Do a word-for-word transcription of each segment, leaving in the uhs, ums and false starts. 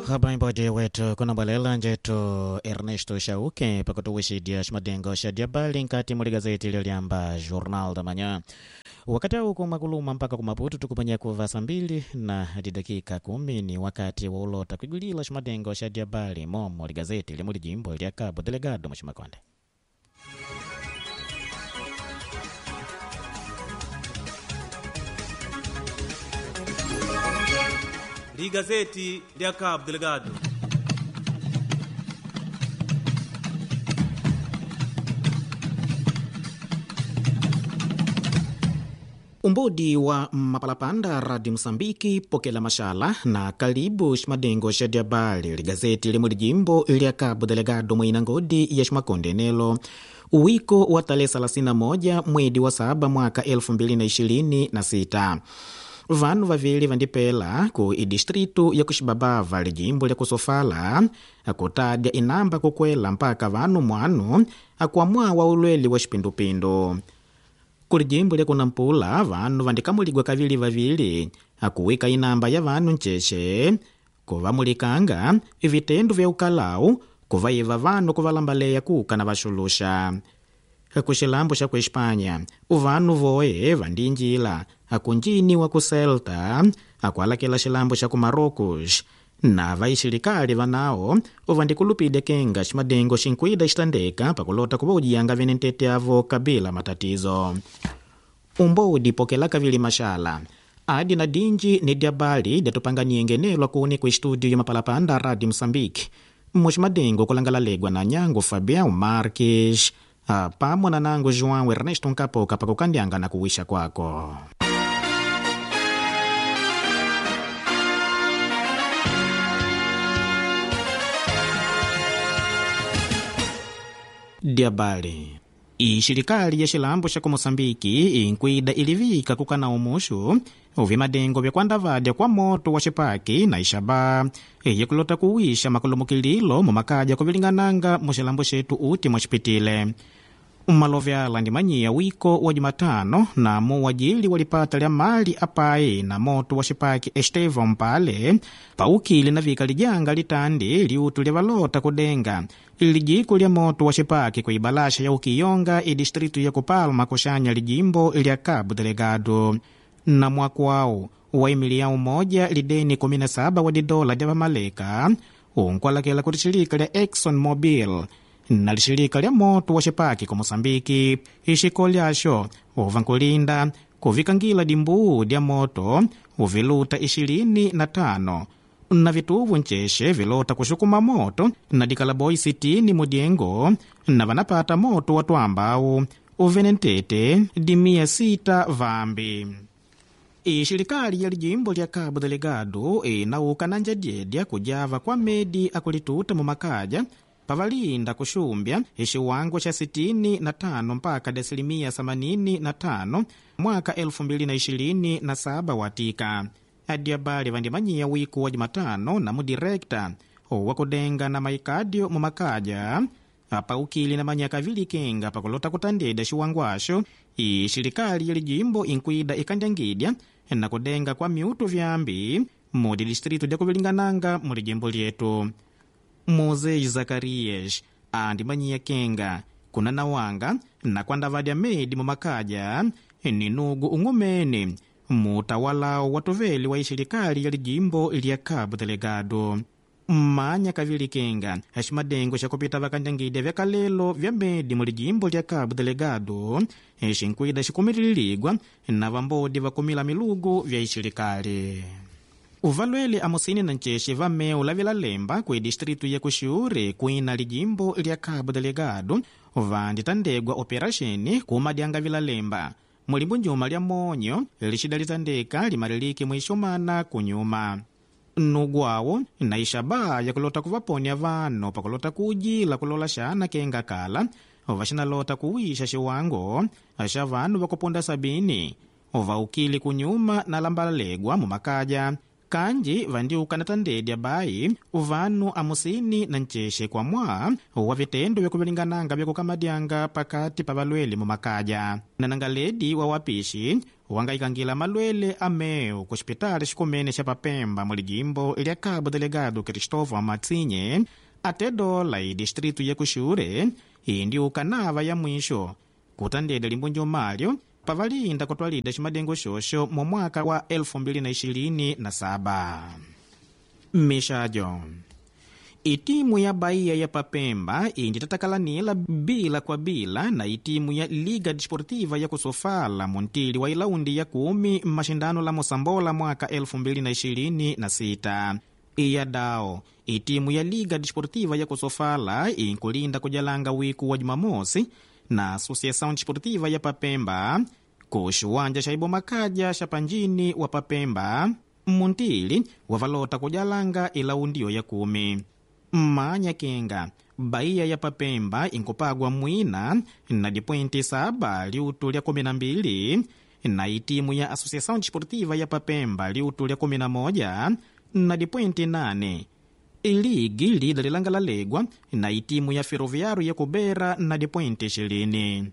Habari wetu kuna balela njeto Ernesto Shauke pakutuwishidia shimadengo shadia bali nkati muli gazeti liliamba Journal da Manhã. Wakati huko makuluma mpaka kumaputu tukupanya kuva saa mbili na hadi dakika kumi ni wakati wa ulota kuigulila shimadengo shadia bali momo li gazeti li muli jimbo li Cabo Delgado mshimakonde. Li gazeti lya Cabo Delgado. Umbodi wa mapalapanda radi Msambiki pokela mashala na karibu shimadengo shadia bali li gazeti li muli jimbo lya Cabo Delgado mwina ngodi ya shimakonde nelo. Uwiko wa tarehe thelathini na moja mwezi wa saba mwaka elfu mbili na ishirini na sita. Vanu vavili vandipela ku idistritu ya kushibabava li jimbo lya kusofala akutadya inamba kukwela mpaka vanu mwanu akuamua wa ulweli wa shipindupindu. Kuli jimbo lya kunampula vanu vandikamuligwa kavili vavili akuwika inamba ya vanu ncheshe kuvamulikanga vitendo vya ukalau kuvaiva vanu kuvalambaleya kuka na vashulusha. Kushilambo sha ku Espanya uvanu voe vandinjila akunjini wa ku Celta akualakela shilambo sha ku Marocos na vaishirikali vanao uvandikulupide kenga shimadengo shinkwida shitandeka pakulota kubojiyanga venentete avo kabila matatizo. Umbodi pokela kavili mashala adi na dinji ni diabali diatupanganiengenelwa kuni ku studio ya mapalapanda radi Msambiki mwishimadengo kulangala legwa na nyango Fabião Marques pamo na nangu João Ernesto Nkapoka pakukandianga na kuwisha kwako. Diabali ishirikali ya shilambo sha ku Mosambiki inkwida ilivika kukana umushu uvimadengo vya kwandavadya kwa moto wa shipaki na ishaba eye kulota kuwisha makulumukililo mumakaja kuvilingananga mushilambo shetu uti mwashipitile. Umalovyala ndi manyiya wiko wa Jumatano na muwajili walipata lya mali apai na moto wa shipaki Estevão Mpale paukili na vika lijanga litandi liutu lya valota kudenga ilijiku lya moto wa shipaki kwa ibalasha ya ukiyonga idistritu ya Kupalma kushanya lijimbo lya Cabo Delgado. Na mwaku wao wa imilia umoja lideni kumi na saba wa didola dya vamaleka unkwalakela kuti shirika lya Exxon Mobil na lishirika lya moto wa shipaki ku Mosambiki ishiko lyasho uvankulinda kuvikangila dimbuu dya moto uviluta ishirini na tano na vituvu ncheshe vilota kushukuma moto na dikalaboi sitini mudiengo na vanapata moto watu ambao uvenentete dimia sita vambi. Ishirikali ya lijimbo lya Cabo Delgado inauka na njajedya kujava kwa medi akulituta mumakaja pavalinda kushumbya ishiwango cha sitini na tano mpaka desilimia themanini na tano mwaka elfu mbili na ishirini na saba watika. Adiabali vandimanyiya wiku wa Jumatano na mudirekta wakudenga na maikadio mumakaja apa ukili na manyaka vili kenga pakulota kutandeda shiwangwasho ishirikali ya lijimbo inkwida ikandangidya na kudenga kwa miutu vyambi mudi distritu dya kuvilingananga muli jimbo lyetu. Mose Zacarias andi manyiya kenga kuna nawanga na kwandavadya medi mumakaja ni nugu ungumene mutawalao watoveli wa ishirikali ya lijimbo lya Cabo Delgado. Manya kavili kenga hashimadengo shakupita vakandangidya vya kalelo vya medi muli jimbo lya Cabo Delgado shinkwida shikumililigwa na vambodi vakumila milugu vya ishirikali. Uvalwele amusini na ncheshe vameu lavila lemba kwe distritu ya kushure kuina lijimbo lya Cabo Delgado vanditandegwa operasheni kumadianga vila lemba mulimbu nyuma lya monyo lishida litandeka limariliki mwishomana kunyuma. Nugwawo na ishaba ya kulota kuvaponya vano pakulota kujila kulola shana kenga kala vashinalota kuwisha shiwango asha vanu vakuponda sabini uvaukili kunyuma na lambalegwa mumakaja kanji vandiuka na tandedya bai uvanu amusini na ncheshe kwa mwa wa vitendo vya kuvilingananga vya kukamadianga pakati pa valweli mumakaja. Na nangaledi wa wapishi wangayikangila malwele ameu ku xipitali xikumene xa papemba mu lijimbo lya Cabo Delegado Cristóvão Matsinye ate dola i distrito ya Kuxure indi ukanava ya mwisho kutandeda limbunjo malyo pavalinda kutwalida ximadengo xoxo mu mwaka wa elfu mbili na ishirini na saba. Mixajo itimu ya Bahia ya Papemba indi tatakalanila bila kwa bila na itimu ya Liga Desportiva ya Kusofala muntili wa ilaundi ya kumi mashindano la Mosambola mwaka elfu mbili na ishirini na sita. Iya dao itimu ya Liga Desportiva ya Kusofala inkulinda kujalanga wiku wa Jumamosi na Associação Desportiva ya Papemba kushuwanja shaibo makaja shapanjini wa Papemba muntili wavalota kujalanga ilaundio ya kumi. Manya kenga Bahia ya Papemba inkupagwa mwina na dipointi saba liutu lya kumi na mbili na itimu ya Associação Desportiva ya Papemba liutu lya kumi na moja na dipointi nane. Iligi lida lilangala legwa na itimu ya Ferroviário ya Kubera na dipointi ishirini.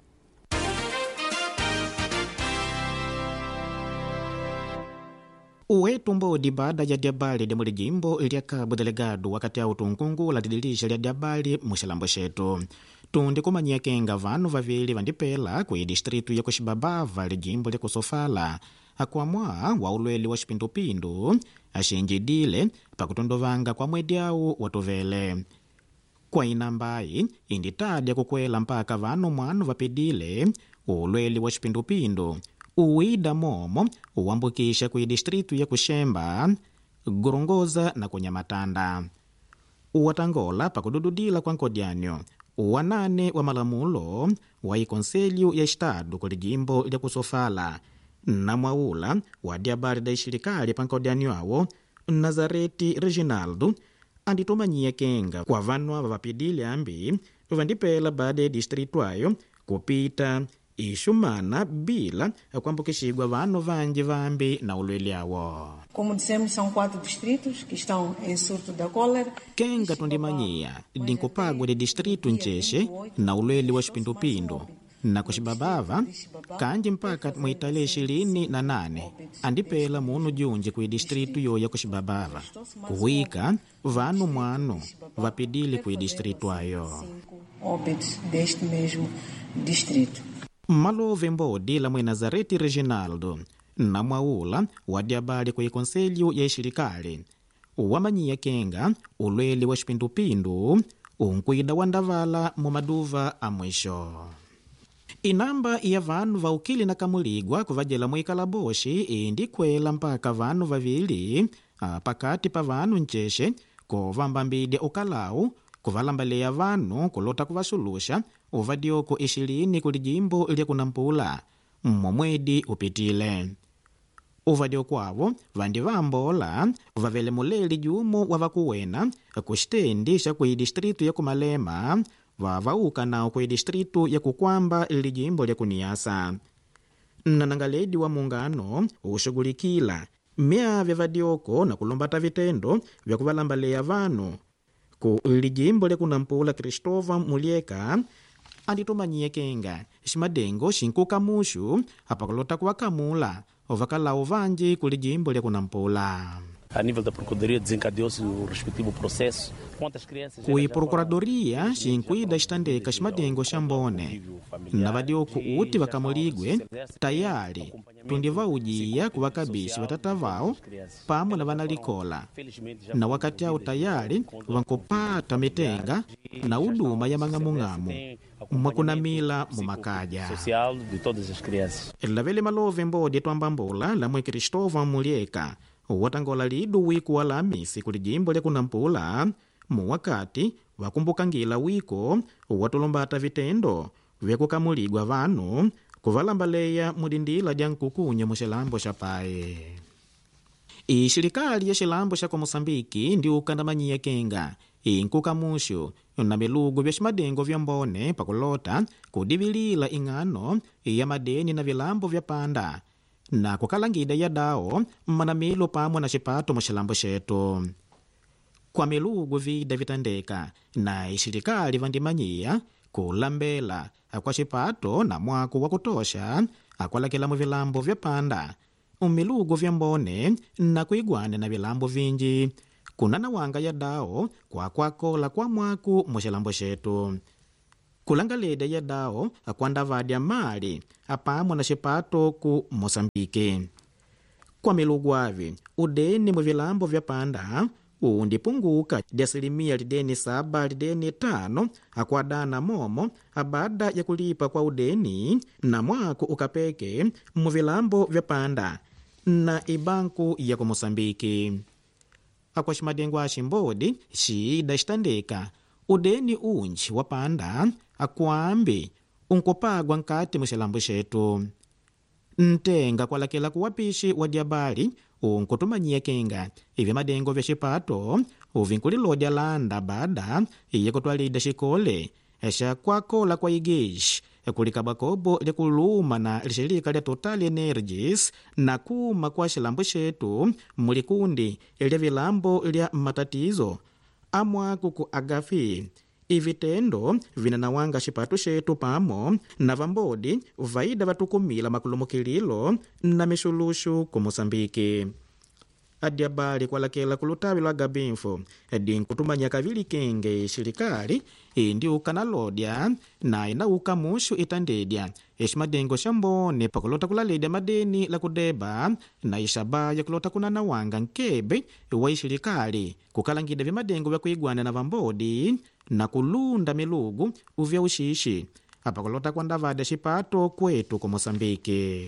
Uwetu mbodi baada ya diabali di mulijimbo ilya Cabo Delegado wakati au tunkungula didilisha lya diabali mushilambo shetu. Tundi kumanyia kenga vanu vavili vandipela kui distritu ya Kuxibabava lijimbo lya Kusofala akwamwa wa ulweli wa xipindupindu axinjidile pakutondovanga kwa mwedi au watuvele. Kwa inambai inditadya kukwela mpaka vanu mwanu vapidile ulweli wa xipindupindu uwida momo uwambukisha kui distritu ya Kuxemba, Gorongosa na Kunyamatanda. Uwatangola pakudududila kwa nkodyanyo uwanane wa malamulo wa ikonselho ya Estado ku lijimbo lya Kusofala na mwaula wa diabali da ixirikali pa nkodyanyo awo Nazareti Reginaldo anditumanyia kenga kwa vanwa vavapidile ambi vandipela baada ya distritu ayo kupita ixumana bila kuambukishigwa vanu vanji vambi na ulweli awo. Como dissemos, são quatro distritos que estão em surto da cólera. Kenga tundimanyia dinkupagwa de distritu nchexe na ulweli wa xipindupindu na Kuxibabava kanji mpaka muitale ishirini na nane andipela munu junji kui distritu yoya Kuxibabava kuwika vanu mwanu vapidile kui distritu ayo. Óbitos deste mesmo distrito. Malove mbodi la mwe Nazareti Reginaldo na mwaula wa diabali kwa ikonselho ya ixirikali wamanyia kenga ulweli wa xipindupindu unkuida wandavala mu maduva a mwisho. Inamba ya vanu va ukili na kamuligwa kuvajela mwikalaboshi indi kwela mpaka vanu vavili pakati pa vanu nchexe kovambambide ukalau kuvalambaleya vanu kulota kuvasulusha uvadioko ishirini kulijimbo lya Kunampula mmomwedi upitile. Uvadioko avo vandi vambola vavele muleli jumo wavakuwena kuxitendi kui distritu ya Kumalema vavauka nao kui distritu ya Kukwamba lijimbo lya Kuniasa. Nanangaledi wa muungano ushugulikila mia vya vadioko na kulombata vitendo vya kuvalambaleya vanu ku lijimbo lya Kunampula Cristóvão Mulieka anditumanyie kenga ximadengo xinkuka muxu apakulota kuwakamula ovakalau vanji ku lijimbo lya Kunampula. A nível da Procuradoria desencadeou-se o respectivo processo. Quantas crianças... Kui Procuradoria xinkuida xitandeka ximadengo xambone na vadioku uti vakamuligwe tayari tundi vaujiya kuvakabishi vatatavao pamwe na vanalikola na wakati au tayari vankupata mitenga na uduma ya mang'amung'amu mwakunamila mumakaja. Lavele malove mbodi twambambula lamwe Cristóvão Mulieka watangola lidu wiku wa Lamisi kulijimbo lya Kunampula mu wakati wakumbukangila wiko watulombata vitendo vya kukamuligwa vanu kuvalambaleya mudindila dya nkukunye muxilambo xa pae. Ixirikali ya xilambo xa Moçambique ndi ukandamanyia kenga inkukamuxu na milugu vya ximadengo vya mbone pakulota kudivilila ing'ano ya madeni na vilambo vya panda na kukalangida ya dao manamilo pamwe na xipato muxilambo xetu. Kwa milugu vida vitandeka na ixirikali vandimanyia kulambela kwa xipato na mwaku wa kutosha akwalakela mu vilambo vya panda umilugu vya mbone na kuigwane na vilambo vinji kuna na wanga ya dao kwa kwakola kwa mwaku mushilambo shetu kulangalede ya dao akwandavadya mali apamwe na shipato ku Mosambiki. Kwa milugu avi udeni mu vilambo vya panda undipunguka di asilimia lideni saba lideni tano akwadana momo abada ya kulipa kwa udeni na mwaku ukapeke mu vilambo vya panda na ibanku ya ku Mosambiki. Akwa shimadengo a shimbodi shida shitandeka udeni unji wa panda akwambi unkopagwa nkati mushilambo shetu. Ntenga kwalakela kuwapishi wa diabali unkutumanyia kenga ivi madengo vya shipato uvinkulilodya landa bada iye kutwalida shikole esha kwakola kwa igeshi kulikaba kobo likuluma na lishirika lya Total Energies na kuma kwa shilambo shetu mulikundi lya vilambo lya matatizo amwaku ku Agafi. Ivitendo vinanawanga shipato shetu pamo na vambodi vaida vatukumila makulumukililo na mishulushu ku Mosambiki. Adiabali kwalakela kulutavi lwa Gabinfo edi nkutumanya kavili kenge shirikali indi ukanalodya na inauka mushu itandedya eshimadengo shambone pakulota kulaledya madeni la kudeba na ishabaya kulota kunana wanga nkebe wa ishirikali kukalangida vimadengo vya kuigwana na vambodi na kulunda milugu uvya ushishi apakulota kwandavada shipato kwetu ku Mosambiki.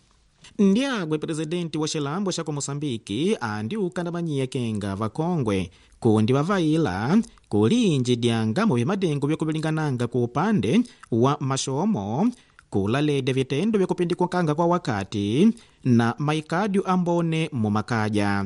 Ndiagwe presidenti wa shilambo sha ku Mosambiki andi ukandamanyia kenga vakongwe kundi vavaila kulinji dyanga mu vimadengo vya kuvilingananga ku upande wa mashomo kulalede vitendo vya kupindikukanga kwa wakati na maikadyu ambone mu makaja.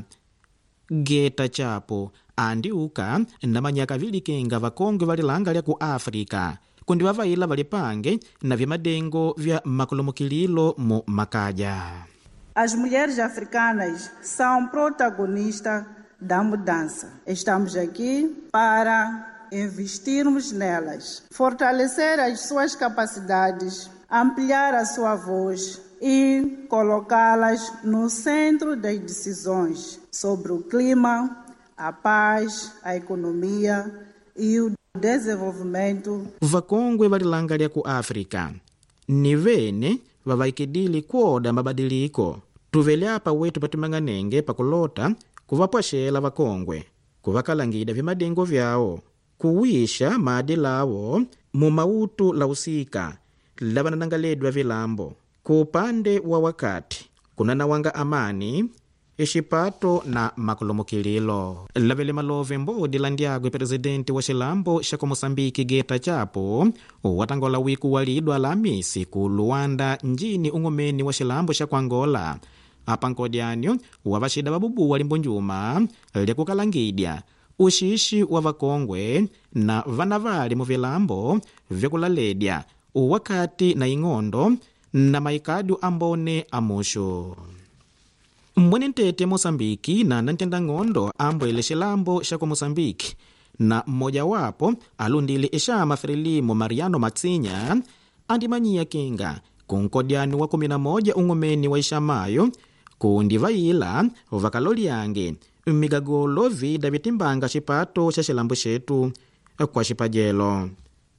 Geta chapo andi uka namanyaka vili kenga vakongwe valilangalya ku Afrika kundi vavaila valipange na vimadengo vya makulumukililo mu makaja. As mulheres africanas são protagonistas da mudança. Estamos aqui para investirmos nelas, fortalecer as suas capacidades, ampliar a sua voz e colocá-las no centro das decisões sobre o clima, a paz, a economia e o desenvolvimento. Vakongwe valilangalya ku Afrika ni vene vavaikidili kuoda mabadiliko tuvelyapa wetu patumang'anenge pakulota kuvapwashela vakongwe kuvakalangida vimadengo vyao kuwisha maadila awo mu mautu la usika lavananangaledwa vilambo ku upande wa wakati kunanawanga amani ishipato na makulumukililo. Lavele malove mbodi landiagwe presidenti wa shilambo sha ku Mosambiki Geta Chapo watangola wiku walidwa Alhamisi ku Luanda njini ungomeni wa shilambo sha ku Angola apankodyanyo wavashida vabubu walimbo njuma lyakukalangidya ushishi wa vakongwe na vana vali mu vilambo vyakulaledya uwakati na ing'ondo na maikadyu ambone amushu. Mwene ntete Mosambiki na nantenda ng'ondo ambwele shilambo sha ku Mosambiki na mmoja wapo alundili ishama Frelimo Mariano Matsinya andimanyia kenga kunkodyani wa kumi na moja ungomeni wa ishamayo kundi vaila vakalolyange migagolo vida vitimbanga shipato sha shilambo shetu kwa shipajelo.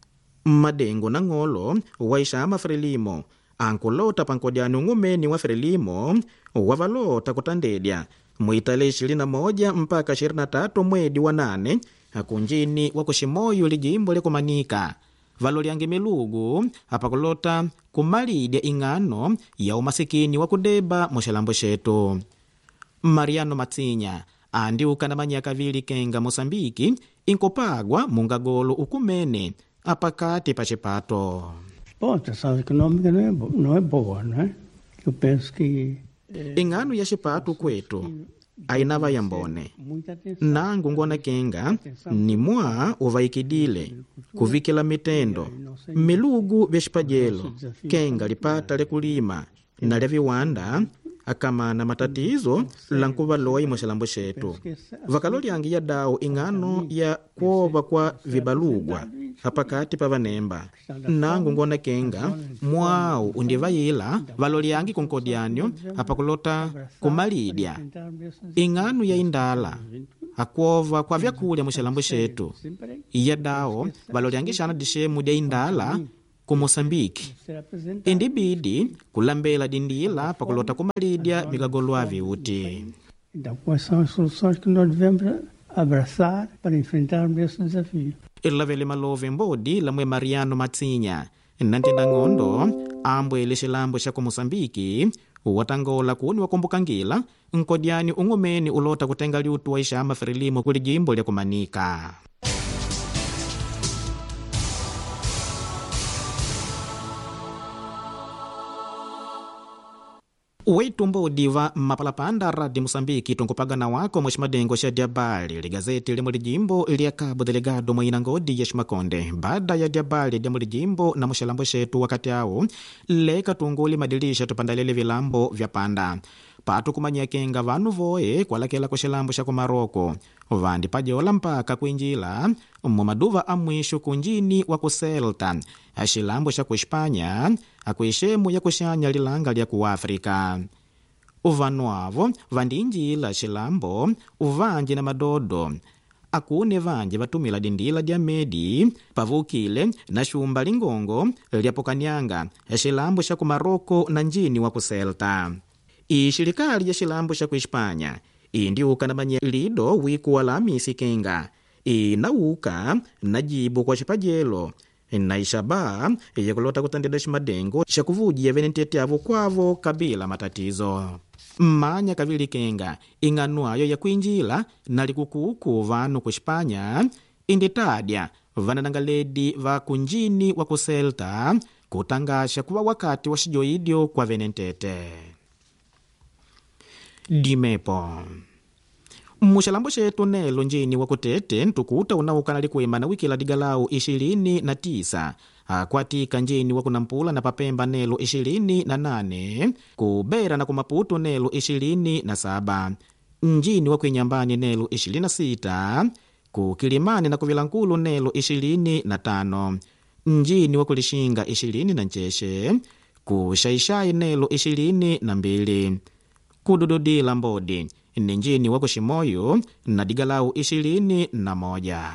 Madengo na ng'olo wa ishama Frelimo ankulota pankodyani ungomeni wa Frelimo wavalota kutandedya muitale ishirini na moja mpaka ishirini na tatu mwedi wa nane kunjini wa kushimoyo lijimbo likumanika valolyange milugu apakulota kumalidya ing'ano ya umasikini wa kudeba mushilambo shetu. Mariano Matsinya andi ukanamanya kavili kenga Mosambiki inkopagwa mungagolo ukumene apakati pa chipato. Bom, a situação econômica não é, bo não é boa, não é? Eu penso que ing'ano ya shipato kwetu ainava yambone nangu ngona kenga ni mwa uvaikidile kuvikila mitendo milugu vya shipajelo kenga lipata lya kulima na lya viwanda kama na matatizo lankuva loi mwishilambo shetu vakalolyangiya dawo ing'ano ya kuova kwa vibalugwa hapakati pa vanemba nangu ngona kenga mwau undivayila valolyangi kunkodyanyo apakulota kumalidya ing'ano ya indala akuova kwa vyakulya mwishilambo shetu iya dawo valolyangisana dishemu dya indala ku Moçambique indibidi kulambela dindila pakulota kumalidya mikagolwa viuti. Então, quais são as soluções que nós devemos abraçar para enfrentarmos esse desafio? Ilavele malove mbodi lamwe Mariano Matsinya nantenda ng'ondo ambwele xilambo xa ku Moçambique watangola kuni wakumbukangila nkodyani ung'omeni ulota kutenga liutu wa ixama Frelimo kuli jimbo lya kumanika. Weitumbo wa mapalapanda radi Moçambique tunkupagana wako mwishimadengo xa diabali ligazeti limo lijimbo lya Cabo Delegado mwina ngodi ya Shimakonde baada ya diabali limo lijimbo na mwishilambo shetu wakati ao leka tunguli madilisha tupandalele vilambo vya panda patu kumanyakenga vanu voe kwalakela kushilambo xa kumaroko vandi pajola mpaka kuinjila mumaduva amwisho kunjini wa kuselta ashilambo xa kuespanya akuishemu ya kushanya lilanga lya kuafrika uvanu avo vandinjila xilambo uvanji na madodo akune vanji vatumila dindila dya medi pavukile na shumba lingongo lyapokanyanga xilambo xa kumaroko na njini wa kuselta ixirikali ya xilambo xa kuespanya indiuka na manye lido wiku wa lamisi kenga inauka na jibu kwa xipajelo na ixaba yakulota kutandida ximadengo xa kuvujiya venentete avo kwavo kabila matatizo mmanya kavili kenga ing'anu ayo ya kuinjila na likukuku vanu ku Espanya inditadya vananangaledi va kunjini wa kuselta kutangasha kuva wakati wa xijoidyo kwa venentete dimepo muxilambo xetu nelo njini wa kutete ntukuta unauka na likuima na wikila digalau ishirini na tisa akwatika njini wa kunampula na papemba nelo ishirini na nane kubera na kumaputu nelo ishirini na saba njini wa kuinyambani nelo ishirini na sita kukilimani na kuvilankulu nelo ishirini na tano njini wa kulishinga ishirini na ncheshe kushaishai nelo ishirini na mbili kudududila mbodi ni njini wa kushimoyo na digalau ishirini na moja.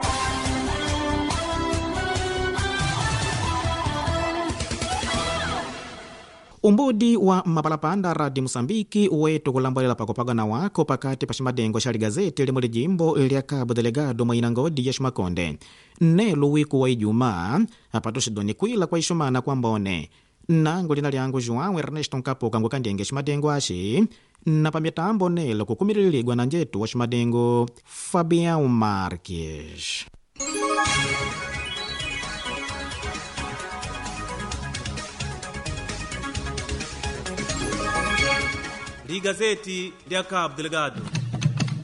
Umbudi wa mapalapanda radi Moçambique wetu kulambalela pakupagana wako pakati pa ximadengo xa ligazeti limo lijimbo lya Cabo Delegado mwina ngodi ya Shimakonde nelo wiku wa Ijumaa apatu xidoni kwila kwa ixumana kwa mbone nangu lina lyangu João Ernesto Nkapoka ngukandenge ximadengo axi na pamitambo nelo kukumililigwa na njetu wa ximadengo Fabião Marques. Ligazeti lya Cabo Delegado.